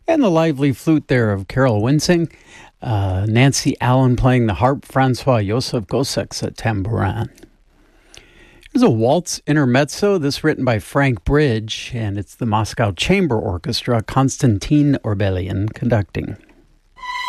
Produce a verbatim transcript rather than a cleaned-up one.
And the lively flute there of Carol Winsing, uh, Nancy Allen playing the harp, Francois Joseph Gosseks at tambourin. There's a waltz intermezzo, this written by Frank Bridge, and it's the Moscow Chamber Orchestra, Konstantin Orbelian conducting.